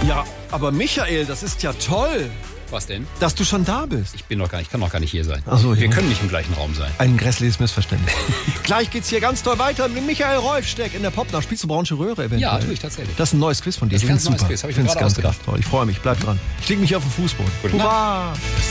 Ja, aber Michael, das ist ja toll, Was denn? dass du schon da bist. Ich kann noch gar nicht hier sein. Ach so, Wir ja. können nicht im gleichen Raum sein. Ein grässliches Missverständnis. Gleich geht's hier ganz toll weiter mit Michael Rolfsteck in der Popnacht. Spielst du Braunsche Röhre eventuell? Ja, tue ich tatsächlich. Das ist ein neues Quiz von dir. Das ist ein ganz neues super. Quiz, hab ich Ich mir find's gerade ganz, ausgedacht. ganz toll. Ich freue mich. Bleib dran. Ich leg mich auf den Fußboden. Gute Nacht. Hurra!